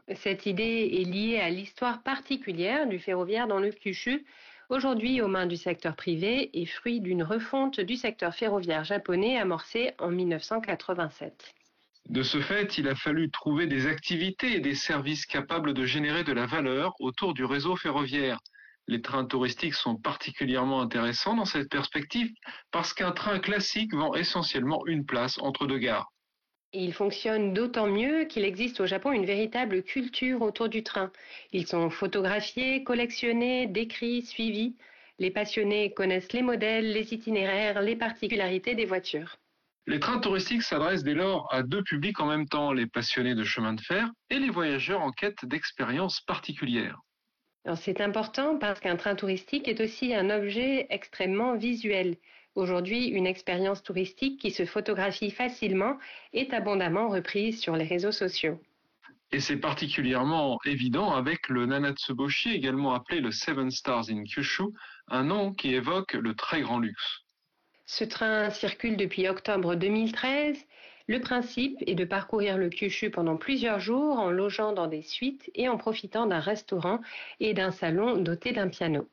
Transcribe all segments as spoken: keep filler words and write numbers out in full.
Cette idée est liée à l'histoire particulière du ferroviaire dans le Kyushu, aujourd'hui aux mains du secteur privé et fruit d'une refonte du secteur ferroviaire japonais amorcée en mille neuf cent quatre-vingt-sept. De ce fait, il a fallu trouver des activités et des services capables de générer de la valeur autour du réseau ferroviaire. Les trains touristiques sont particulièrement intéressants dans cette perspective parce qu'un train classique vend essentiellement une place entre deux gares. Et ils fonctionnent d'autant mieux qu'il existe au Japon une véritable culture autour du train. Ils sont photographiés, collectionnés, décrits, suivis. Les passionnés connaissent les modèles, les itinéraires, les particularités des voitures. Les trains touristiques s'adressent dès lors à deux publics en même temps, les passionnés de chemin de fer et les voyageurs en quête d'expériences particulières. Alors, c'est important parce qu'un train touristique est aussi un objet extrêmement visuel. Aujourd'hui, une expérience touristique qui se photographie facilement est abondamment reprise sur les réseaux sociaux. Et c'est particulièrement évident avec le Nanatsuboshi, également appelé le Seven Stars in Kyushu, un nom qui évoque le très grand luxe. Ce train circule depuis octobre deux mille treize. Le principe est de parcourir le Kyushu pendant plusieurs jours en logeant dans des suites et en profitant d'un restaurant et d'un salon doté d'un piano.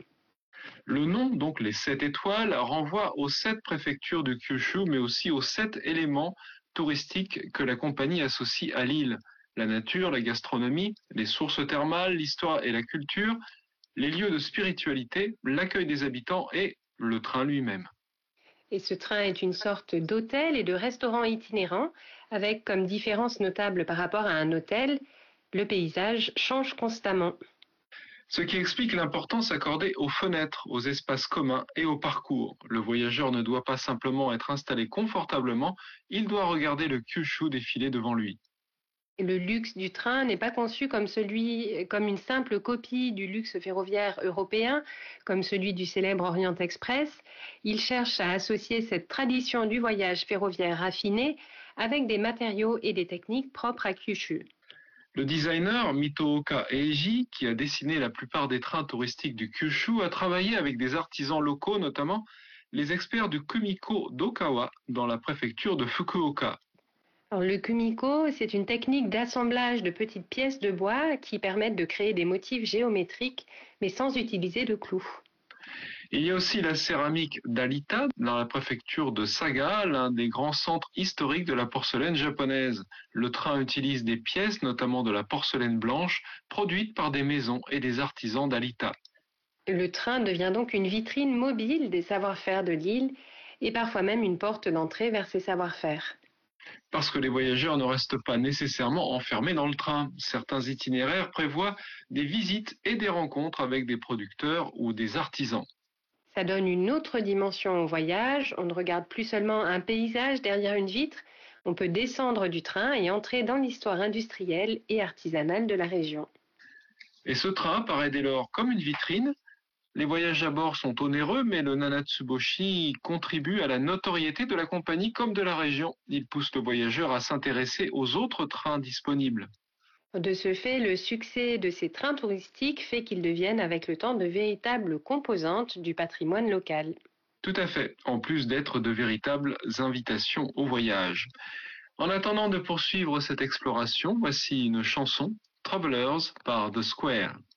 Le nom, donc les sept étoiles, renvoie aux sept préfectures de Kyushu, mais aussi aux sept éléments touristiques que la compagnie associe à l'île. La nature, la gastronomie, les sources thermales, l'histoire et la culture, les lieux de spiritualité, l'accueil des habitants et le train lui-même. Et ce train est une sorte d'hôtel et de restaurant itinérant, avec comme différence notable par rapport à un hôtel, le paysage change constamment. Ce qui explique l'importance accordée aux fenêtres, aux espaces communs et au parcours. Le voyageur ne doit pas simplement être installé confortablement, il doit regarder le Kyushu défiler devant lui. Le luxe du train n'est pas conçu comme celui, comme une simple copie du luxe ferroviaire européen, comme celui du célèbre Orient Express. Il cherche à associer cette tradition du voyage ferroviaire raffiné avec des matériaux et des techniques propres à Kyushu. Le designer Mitooka Eiji, qui a dessiné la plupart des trains touristiques du Kyushu, a travaillé avec des artisans locaux, notamment les experts du Kumiko d'Okawa dans la préfecture de Fukuoka. Alors, le kumiko, c'est une technique d'assemblage de petites pièces de bois qui permettent de créer des motifs géométriques, mais sans utiliser de clous. Il y a aussi la céramique d'Alita dans la préfecture de Saga, l'un des grands centres historiques de la porcelaine japonaise. Le train utilise des pièces, notamment de la porcelaine blanche, produites par des maisons et des artisans d'Alita. Le train devient donc une vitrine mobile des savoir-faire de l'île et parfois même une porte d'entrée vers ces savoir-faire. Parce que les voyageurs ne restent pas nécessairement enfermés dans le train. Certains itinéraires prévoient des visites et des rencontres avec des producteurs ou des artisans. Ça donne une autre dimension au voyage. On ne regarde plus seulement un paysage derrière une vitre. On peut descendre du train et entrer dans l'histoire industrielle et artisanale de la région. Et ce train paraît dès lors comme une vitrine. Les voyages à bord sont onéreux, mais le Nanatsuboshi contribue à la notoriété de la compagnie comme de la région. Il pousse le voyageur à s'intéresser aux autres trains disponibles. De ce fait, le succès de ces trains touristiques fait qu'ils deviennent avec le temps de véritables composantes du patrimoine local. Tout à fait, en plus d'être de véritables invitations au voyage. En attendant de poursuivre cette exploration, voici une chanson, Travelers par The Square.